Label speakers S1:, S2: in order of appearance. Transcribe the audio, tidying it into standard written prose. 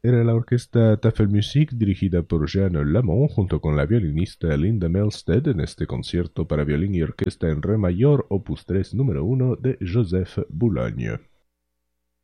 S1: era la orquesta Tafelmusik dirigida por Jean Lamont junto con la violinista Linda Melstead en este concierto para violín y orquesta en re mayor, opus 3 número 1 de Joseph Boulogne.